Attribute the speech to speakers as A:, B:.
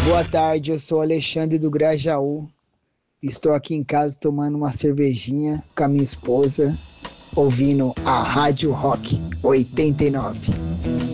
A: Boa tarde, eu sou Alexandre do Grajaú. Estou aqui em casa tomando uma cervejinha com a minha esposa, ouvindo a Rádio Rock 89.